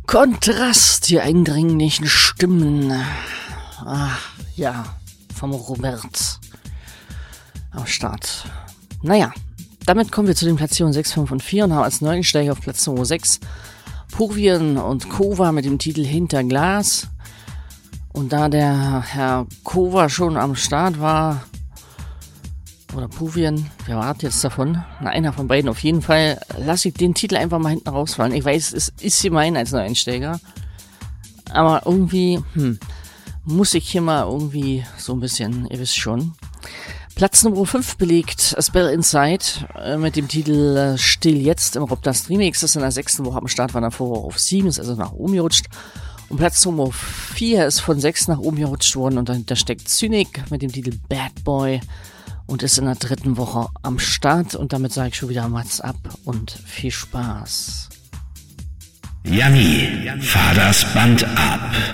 Kontrast, die eindringlichen Stimmen. Ja, vom Robert am Start. Naja, damit kommen wir zu den Platzierungen 6, 5 und 4 und haben als neuen Steiger auf Platz Nummer 6 Purvien und Kova mit dem Titel Hinter Glas. Und da der Herr Kova schon am Start war, oder Purvien, wer war jetzt davon? Na, einer von beiden auf jeden Fall, lasse ich den Titel einfach mal hinten rausfallen. Ich weiß, es ist gemein als Neueinsteiger, aber irgendwie, muss ich hier mal irgendwie so ein bisschen, ihr wisst schon. Platz Nummer 5 belegt A Spell Inside mit dem Titel Still Jetzt im Robdust Remix. Das ist in der 6. Woche am Start, war davor auf 7, ist also nach oben gerutscht. Und Platz Nummer 4 ist von 6 nach oben gerutscht worden und dahinter steckt Cynic mit dem Titel Bad Boy und ist in der 3. Woche am Start. Und damit sage ich schon wieder Mats ab und viel Spaß. Janni, fahr das Band ab.